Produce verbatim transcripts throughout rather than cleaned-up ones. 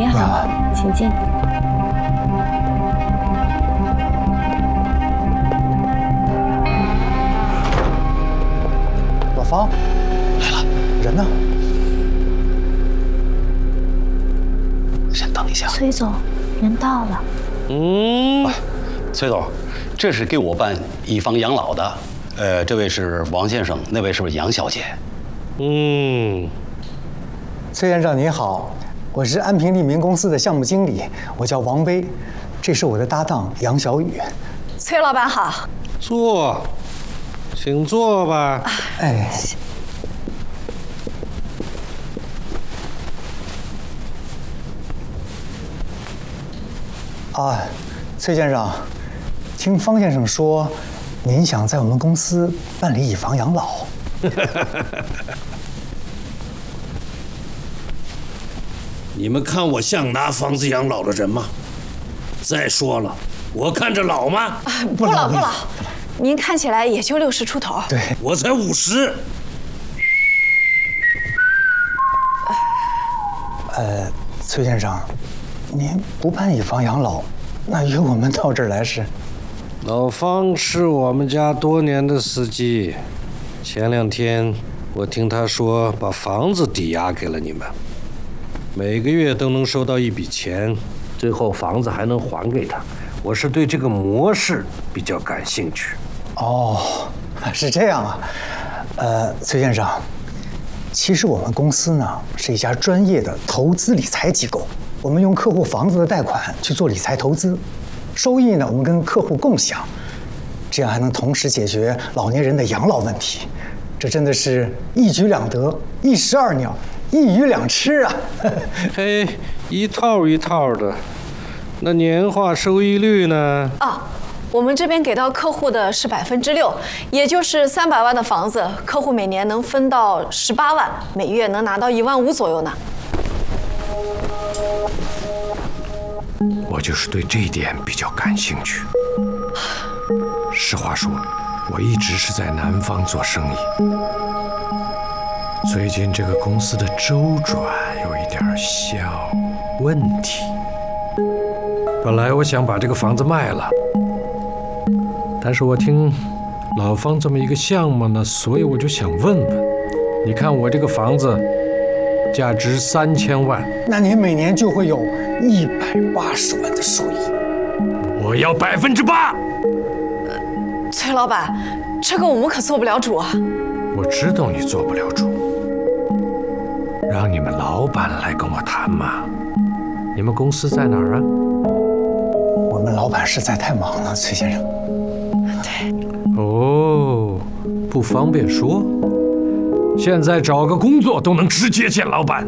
别好，请进。 老方，来了，人呢？先等一下。 崔总，人到了。 嗯，崔总，这是给我办以房养老的。呃，这位是王先生，那位是不是杨小姐？ 嗯，崔先生您好，我是安平利民公司的项目经理，我叫王威，这是我的搭档杨小雨。 崔老板好， 坐，请坐吧。 哎。啊，崔先生，听方先生说，您想在我们公司办理以房养老。 你们看我像拿房子养老的人吗？再说了，我看着老吗？ 啊、不老不老，您看起来也就六十出头。 对， 我才五十。 呃，崔先生，您不办以房养老，那约我们到这儿来是？ 老方是我们家多年的司机，前两天我听他说把房子抵押给了你们，每个月都能收到一笔钱，最后房子还能还给他。我是对这个模式比较感兴趣。 哦，是这样啊。呃，崔先生，其实我们公司呢是一家专业的投资理财机构，我们用客户房子的贷款去做理财投资。收益呢，我们跟客户共享，这样还能同时解决老年人的养老问题，这真的是一举两得，一石二鸟，一鱼两吃啊！ 嘿，一套一套的，那年化收益率呢？ 啊，我们这边给到客户的是百分之六，也就是三百万的房子，客户每年能分到十八万，每月能拿到一万五左右呢。 我就是对这一点比较感兴趣。实话说，我一直是在南方做生意，最近这个公司的周转有一点小问题。本来我想把这个房子卖了，但是我听老方这么一个项目呢，所以我就想问问，你看我这个房子价值三千万， 那您每年就会有一百八十万的收益。 我要百分之八。 呃，崔老板，这个我们可做不了主啊。 我知道你做不了主，让你们老板来跟我谈嘛。你们公司在哪儿啊？ 我们老板实在太忙了，崔先生。 对。 哦，不方便说。现在找个工作都能直接见老板，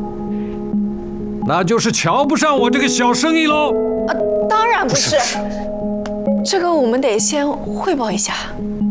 那就是瞧不上我这个小生意喽。 呃，当然不是，这个我们得先汇报一下。